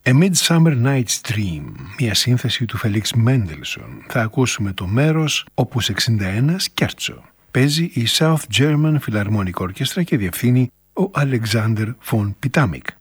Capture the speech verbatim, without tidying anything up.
A Midsummer Night's Dream, μια σύνθεση του Φελίξ Μέντελσον. Θα ακούσουμε το μέρος Opus εξήντα ένα Σκέρτσο. Παίζει η South German Philharmonic Orchestra και διευθύνει ο Alexander von Pitamik.